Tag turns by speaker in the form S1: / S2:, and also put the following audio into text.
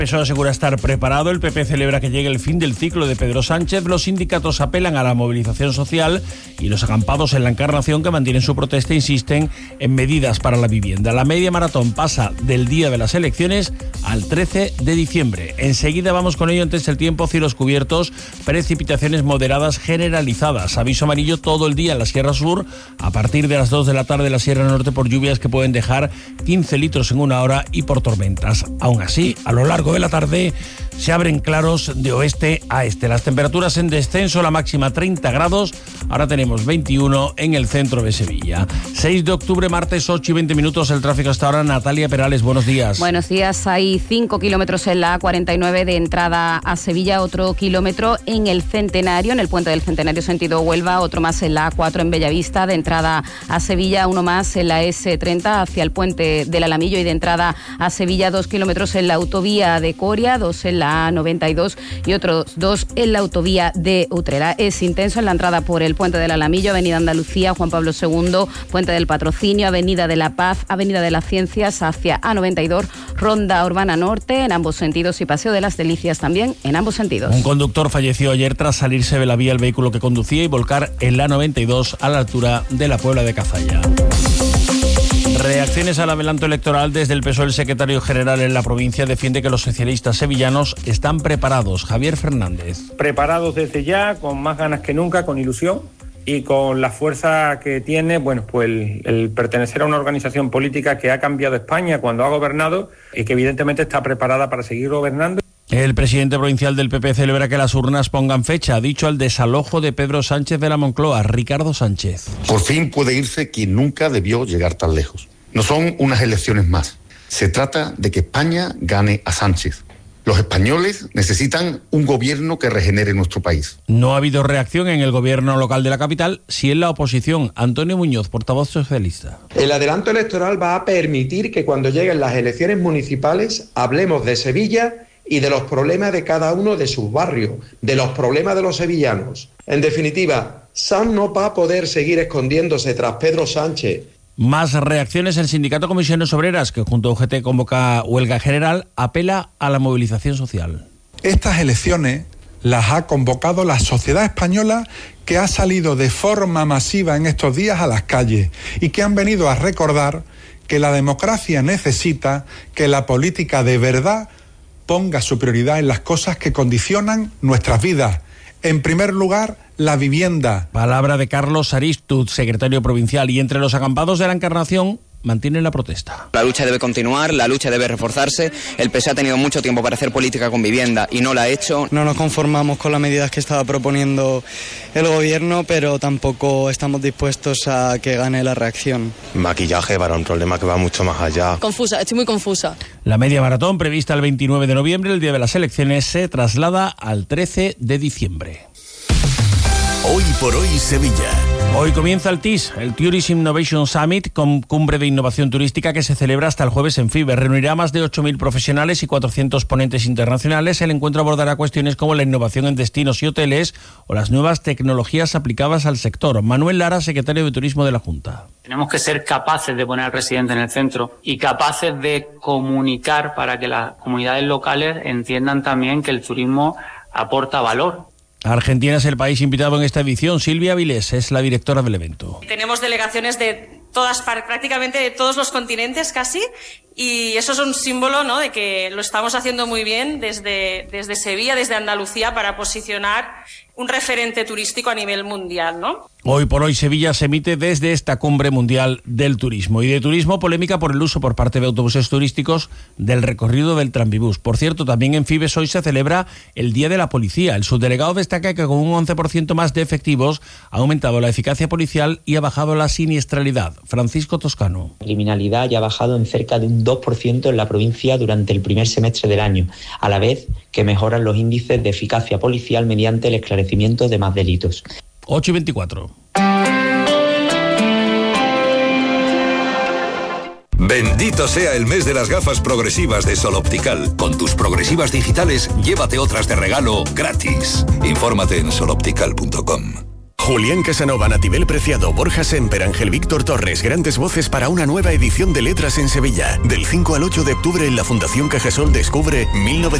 S1: PSOE asegura estar preparado, el PP celebra que llegue el fin del ciclo de Pedro Sánchez, los sindicatos apelan a la movilización social y los acampados en la Encarnación, que mantienen su protesta, insisten en medidas para la vivienda. La media maratón pasa del día de las elecciones al 13 de diciembre. Enseguida vamos con ello. Antes del tiempo, cielos cubiertos, precipitaciones moderadas generalizadas. Aviso amarillo todo el día en la Sierra Sur, a partir de las 2 de la tarde en la Sierra Norte por lluvias que pueden dejar 15 litros en una hora y por tormentas. Aún así, a lo largo de la tarde se abren claros de oeste a este. Las temperaturas en descenso, la máxima 30 grados, ahora tenemos 21 en el centro de Sevilla. 6 de octubre, martes, 8 y 20 minutos, el tráfico hasta ahora. Natalia Perales, buenos días.
S2: Buenos días, hay 5 kilómetros en la A49 de entrada a Sevilla, otro kilómetro en el Centenario, en el puente del Centenario sentido Huelva, otro más en la A4 en Bellavista de entrada a Sevilla, uno más en la S30 hacia el puente del Alamillo y de entrada a Sevilla, 2 kilómetros en la autovía de Coria, 2 en la A92 y otros 2 en la autovía de Utrera. Es intenso en la entrada por el puente del Alamillo, Avenida Andalucía, Juan Pablo II, Puente del Patrocinio, Avenida de la Paz, Avenida de las Ciencias hacia A92, Ronda Urbana Norte en ambos sentidos y Paseo de las Delicias también en ambos sentidos.
S1: Un conductor falleció ayer tras salirse de la vía el vehículo que conducía y volcar en la A92 a la altura de la Puebla de Cazalla. Reacciones al adelanto electoral. Desde el PSOE, el secretario general en la provincia defiende que los socialistas sevillanos están preparados. Javier Fernández.
S3: Preparados desde ya, con más ganas que nunca, con ilusión y con la fuerza que tiene, bueno, pues el pertenecer a una organización política que ha cambiado España cuando ha gobernado y que evidentemente está preparada para seguir gobernando.
S1: El presidente provincial del PP celebra que las urnas pongan fecha. Ha dicho al desalojo de Pedro Sánchez de la Moncloa. Ricardo Sánchez.
S4: Por fin puede irse quien nunca debió llegar tan lejos. No son unas elecciones más. Se trata de que España gane a Sánchez. Los españoles necesitan un gobierno que regenere nuestro país.
S1: No ha habido reacción en el gobierno local de la capital, sí en la oposición. Antonio Muñoz, portavoz socialista.
S5: El adelanto electoral va a permitir que cuando lleguen las elecciones municipales hablemos de Sevilla y de los problemas de cada uno de sus barrios, de los problemas de los sevillanos. En definitiva, Sanz no va a poder seguir escondiéndose tras Pedro Sánchez.
S1: Más reacciones. El sindicato Comisiones Obreras, que junto a UGT convoca huelga general, apela a la movilización social.
S6: Estas elecciones las ha convocado la sociedad española, que ha salido de forma masiva en estos días a las calles y que han venido a recordar que la democracia necesita que la política de verdad ponga su prioridad en las cosas que condicionan nuestras vidas. En primer lugar, la vivienda.
S1: Palabra de Carlos Aristud, secretario provincial, y entre los acampados de la Encarnación mantienen la protesta.
S7: La lucha debe continuar, la lucha debe reforzarse. El PSOE ha tenido mucho tiempo para hacer política con vivienda y no la ha hecho.
S8: No nos conformamos con las medidas que estaba proponiendo el gobierno, pero tampoco estamos dispuestos a que gane la reacción.
S9: Maquillaje para un problema que va mucho más allá.
S10: Confusa, estoy muy confusa.
S1: La media maratón, prevista el 29 de noviembre, el día de las elecciones, se traslada al 13 de diciembre.
S11: Hoy por hoy Sevilla.
S1: Hoy comienza el TIS, el Tourism Innovation Summit, con cumbre de innovación turística que se celebra hasta el jueves en FIBE. Reunirá a más de 8.000 profesionales y 400 ponentes internacionales. El encuentro abordará cuestiones como la innovación en destinos y hoteles o las nuevas tecnologías aplicadas al sector. Manuel Lara, secretario de Turismo de la Junta.
S12: Tenemos que ser capaces de poner al residente en el centro y capaces de comunicar para que las comunidades locales entiendan también que el turismo aporta valor.
S1: Argentina es el país invitado en esta edición. Silvia Vilés es la directora del evento.
S13: Tenemos delegaciones de prácticamente de todos los continentes casi, y eso es un símbolo, ¿no?, de que lo estamos haciendo muy bien desde Sevilla, desde Andalucía, para posicionar un referente turístico a nivel mundial, ¿no?
S1: Hoy por hoy Sevilla se emite desde esta cumbre mundial del turismo. Y de turismo, polémica por el uso por parte de autobuses turísticos del recorrido del Tranvibús. Por cierto, también en Fibes hoy se celebra el Día de la Policía. El subdelegado destaca que con un 11% más de efectivos ha aumentado la eficacia policial y ha bajado la siniestralidad. Francisco Toscano.
S14: La criminalidad ya ha bajado en cerca de un 2% en la provincia durante el primer semestre del año, a la vez que mejoran los índices de eficacia policial mediante el esclarecimiento de más delitos.
S1: 8:24.
S11: Bendito sea el mes de las gafas progresivas de Sol Optical. Con tus progresivas digitales, llévate otras de regalo gratis. Infórmate en soloptical.com.
S10: Julián Casanova, Natibel Preciado, Borja Semper, Ángel Víctor Torres, grandes voces para una nueva edición de Letras en Sevilla. Del 5 al 8 de octubre en la Fundación Cajasol descubre